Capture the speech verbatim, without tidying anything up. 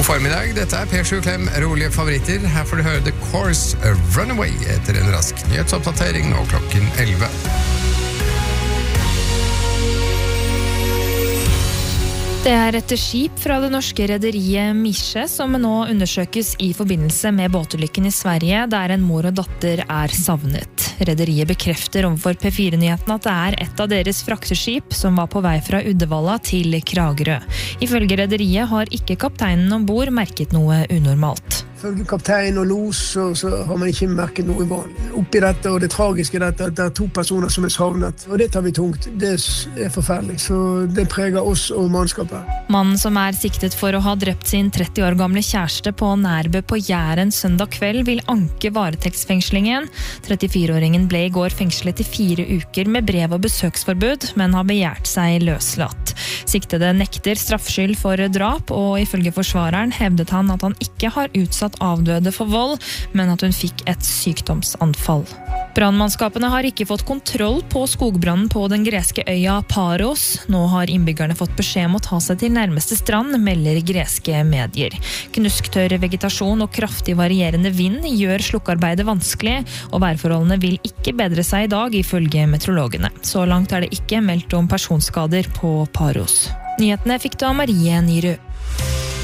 God formiddag, dette er Per Sjuklem, rolige favoritter. Her får du høre The Course Runaway etter en rask nyhetsoppdatering nå klokken elleve. Det er et skip fra det norske rederiet Mische som nå undersøkes i forbindelse med båtulykken i Sverige, der en mor og datter er savnet. Rederiet bekrefter overfor P fire-nyhetene at det er et av deres frakteskip som var på vei fra Uddevalla til Kragerø. Ifølge rederiet har ikke kapteinen ombord merket noe unormalt. Følge kaptein og los, så, så har man ikke merket noe oppi dette, og det tragiske er at det er to personer som er savnet. Og det tar vi tungt. Det er forferdelig, så det preger oss og mannskapet. Mannen som er siktet for å ha drept sin tretti år gamle kjæreste på Nærbø på Jæren søndag kveld, vil anke varetektsfengslingen. trettifire-åringen ble i går fengslet i fire uker med brev og besøksforbud, men har begjært seg løslatt. Siktede nekter straffskyld for drap, og ifølge forsvareren hevdet han at han ikke har utsatt avdøde for vold, men at hun fikk et sykdomsanfall. Brannmannskapene har ikke fått kontroll på skogbrannen på den greske øya Paros. Nå har innbyggerne fått beskjed om å ta seg til nærmeste strand, melder greske medier. Knusktørr vegetasjon og kraftig varierende vind gjør slukkarbeidet vanskelig, og værforholdene vil ikke bedre seg i dag, ifølge meteorologene. Så langt er det ikke meldt om personskader på Paros. Nyhetene fikk du av Marie Nyrud.